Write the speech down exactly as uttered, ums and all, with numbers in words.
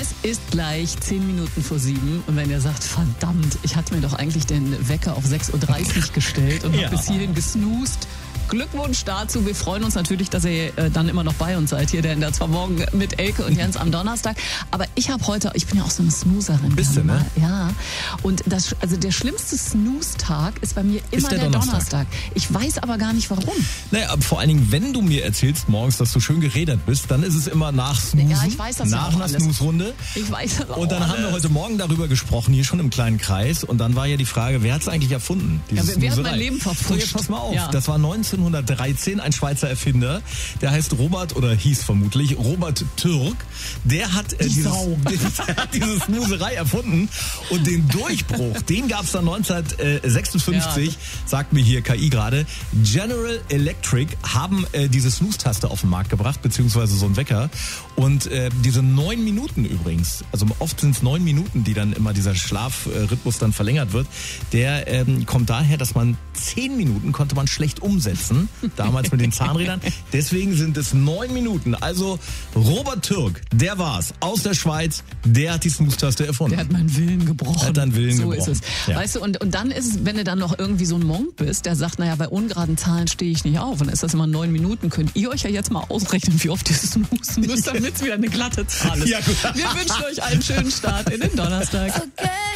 Es ist gleich zehn Minuten vor sieben und wenn ihr sagt, verdammt, ich hatte mir doch eigentlich den Wecker auf sechs Uhr dreißig gestellt und Ja. habe bis hierhin gesnoost. Glückwunsch dazu. Wir freuen uns natürlich, dass ihr äh, dann immer noch bei uns seid, hier der in der zwei Morgen mit Elke und Jens am Donnerstag. Aber ich habe heute, ich bin ja auch so eine Snoozerin. Bist du, ne? Ja. Und das, also der schlimmste Snooze-Tag ist bei mir immer der der, Donnerstag. Donnerstag. Ich weiß aber gar nicht, warum. Naja, aber vor allen Dingen, wenn du mir erzählst morgens, dass du schön gerädert bist, dann ist es immer nach Snoozen, Ja, ich weiß das ja nach auch einer alles. Snooze-Runde. Ich weiß das auch Und dann haben wir alles. heute Morgen darüber gesprochen, hier schon im kleinen Kreis. Und dann war ja die Frage, wer hat es eigentlich erfunden? Ja, Diese wer- wer hat Snooserei? mein Leben verpfuscht? So, jetzt pass mal auf. Ja. Das war neunzehnhundertdreizehn, ein Schweizer Erfinder. Der heißt Robert, oder hieß vermutlich, Robert Türk. Der hat, äh, Die dieses, Sau. der hat diese Snooserei erfunden. Und den Durchbruch, den gab es dann neunzehnhundertsechsundfünfzig, Ja. sagt mir hier K I gerade. General Electric haben äh, diese Snooze-Taste auf den Markt gebracht, beziehungsweise so ein Wecker. Und äh, diese neun Minuten übrigens, also oft sind es neun Minuten, die dann immer dieser Schlafrhythmus dann verlängert wird, der ähm, kommt daher, dass man zehn Minuten konnte man schlecht umsetzen, damals mit den Zahnrädern. Deswegen sind es neun Minuten. Also Robert Türk, der war's, aus der Schweiz, der hat die Snooze-Taste erfunden. Der hat meinen Willen gebrochen. Er hat deinen Willen so gebrochen. ist es. Ja. Weißt du, und, und dann ist es, wenn du dann noch irgendwie so ein Monk bist, der sagt, naja, bei ungeraden Zahlen stehe ich nicht auf. Und dann ist das immer neun Minuten. Könnt ihr euch ja jetzt mal ausrechnen, wie oft ihr snoozen müsst, damit es wieder eine glatte Zahl ist. Ja, gut. Wir wünschen euch einen schönen Start in den Donnerstag. Okay.